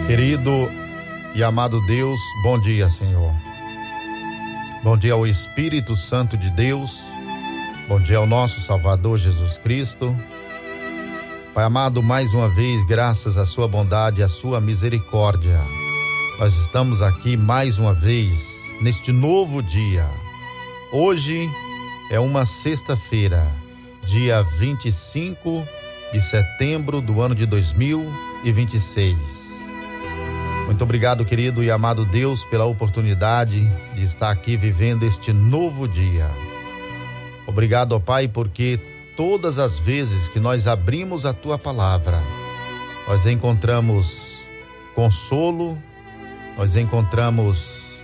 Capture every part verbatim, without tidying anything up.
Querido e amado Deus, bom dia, Senhor. Bom dia ao Espírito Santo de Deus. Bom dia ao nosso Salvador Jesus Cristo. Pai amado, mais uma vez, graças à sua bondade e à sua misericórdia, nós estamos aqui mais uma vez neste novo dia. Hoje é uma sexta-feira, dia vinte e cinco de setembro do ano de dois mil e vinte e seis. Muito obrigado, querido e amado Deus, pela oportunidade de estar aqui vivendo este novo dia. Obrigado, ó Pai, porque todas as vezes que nós abrimos a Tua palavra, nós encontramos consolo, nós encontramos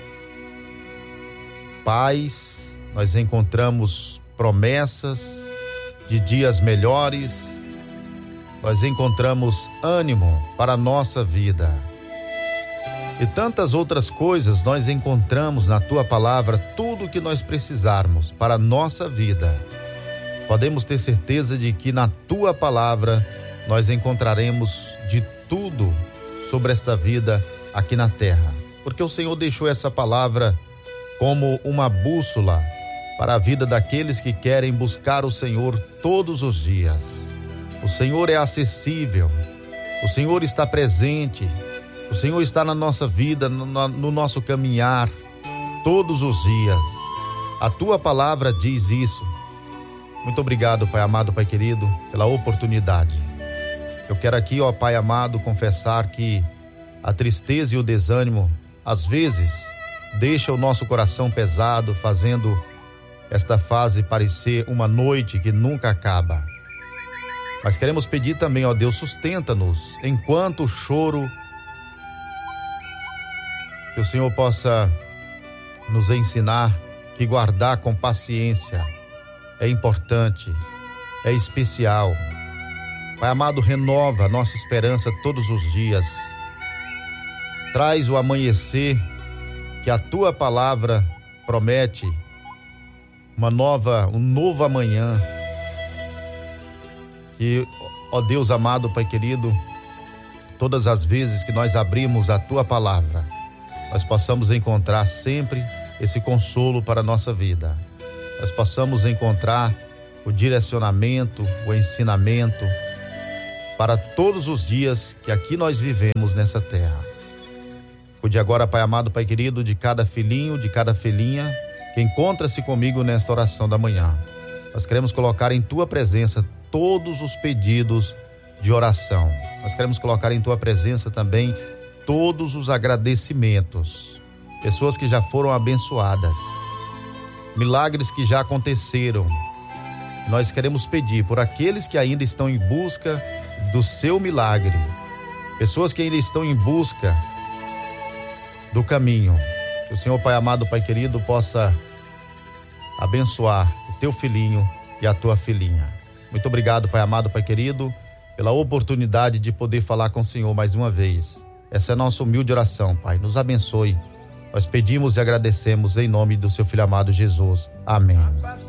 paz, nós encontramos promessas de dias melhores, nós encontramos ânimo para a nossa vida. E tantas outras coisas nós encontramos na Tua palavra, tudo o que nós precisarmos para a nossa vida. Podemos ter certeza de que na Tua palavra nós encontraremos de tudo sobre esta vida aqui na terra. Porque o Senhor deixou essa palavra como uma bússola para a vida daqueles que querem buscar o Senhor todos os dias. O Senhor é acessível, o Senhor está presente, o Senhor está na nossa vida, no, no nosso caminhar, todos os dias. A Tua palavra diz isso. Muito obrigado, Pai amado, Pai querido, pela oportunidade. Eu quero aqui, ó Pai amado, confessar que a tristeza e o desânimo, às vezes, deixa o nosso coração pesado, fazendo esta fase parecer uma noite que nunca acaba. Mas queremos pedir também, ó Deus, sustenta-nos enquanto o choro, que o Senhor possa nos ensinar que guardar com paciência é importante, é especial. Pai amado, renova a nossa esperança todos os dias. Traz o amanhecer que a Tua palavra promete, uma nova, um novo amanhã. Que, ó Deus amado, Pai querido, todas as vezes que nós abrimos a Tua palavra, nós possamos encontrar sempre esse consolo para a nossa vida. Nós possamos encontrar o direcionamento, o ensinamento para todos os dias que aqui nós vivemos nessa terra. Cuide agora, Pai amado, Pai querido, de cada filhinho, de cada filhinha que encontra-se comigo nesta oração da manhã. Nós queremos colocar em Tua presença todos os pedidos de oração. Nós queremos colocar em Tua presença também todos os agradecimentos, pessoas que já foram abençoadas, milagres que já aconteceram. Nós queremos pedir por aqueles que ainda estão em busca do seu milagre, pessoas que ainda estão em busca do caminho. Que o Senhor, Pai amado, Pai querido, possa abençoar o Teu filhinho e a Tua filhinha. Muito obrigado, Pai amado, Pai querido, pela oportunidade de poder falar com o Senhor mais uma vez. Essa é a nossa humilde oração, Pai. Nos abençoe. Nós pedimos e agradecemos em nome do Seu Filho amado Jesus. Amém.